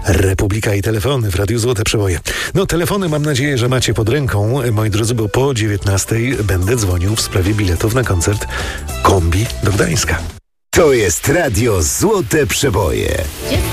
Republika i telefony w Radiu Złote Przeboje. No, telefony mam nadzieję, że macie pod ręką, moi drodzy, bo po 19:00 będę dzwonił w sprawie biletów na koncert Kombi do Gdańska. To jest Radio Złote Przeboje.